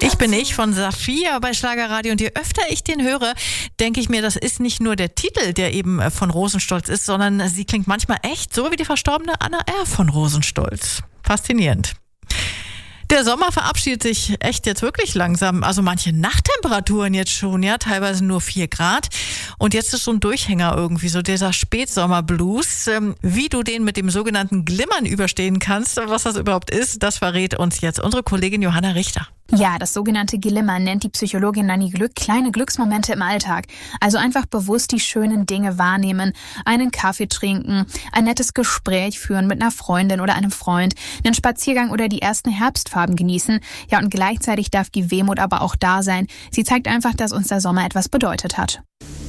Ich bin ich von Saphir bei Schlagerradio und je öfter ich den höre, denke ich mir, das ist nicht nur der Titel, der eben von Rosenstolz ist, sondern sie klingt manchmal echt so wie die verstorbene Anna R. von Rosenstolz. Faszinierend. Der Sommer verabschiedet sich echt jetzt wirklich langsam. Also manche Nachttemperaturen jetzt schon, ja, teilweise nur 4 Grad. Und jetzt ist so ein Durchhänger irgendwie, so dieser Spätsommerblues. Wie du den mit dem sogenannten Glimmern überstehen kannst, was das überhaupt ist, das verrät uns jetzt unsere Kollegin Johanna Richter. Ja, das sogenannte Glimmern nennt die Psychologin Nanny Glück kleine Glücksmomente im Alltag. Also einfach bewusst die schönen Dinge wahrnehmen, einen Kaffee trinken, ein nettes Gespräch führen mit einer Freundin oder einem Freund, einen Spaziergang oder die ersten Herbstfarben genießen. Ja, und gleichzeitig darf die Wehmut aber auch da sein. Sie zeigt einfach, dass uns der Sommer etwas bedeutet hat.